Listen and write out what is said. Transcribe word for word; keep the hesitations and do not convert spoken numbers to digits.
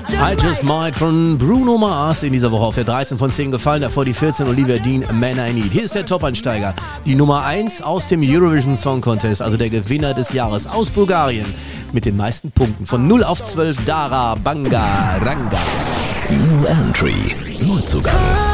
I Just Might von Bruno Mars in dieser Woche auf der dreizehn von zehn gefallen. Davor die vierzehn Olivia Dean, Man I Need. Hier ist der Top-Einsteiger, die Nummer eins aus dem Eurovision Song Contest, also der Gewinner des Jahres aus Bulgarien mit den meisten Punkten. Von null auf zwölf Dara Banga Ranga. New Entry, Neuzugang.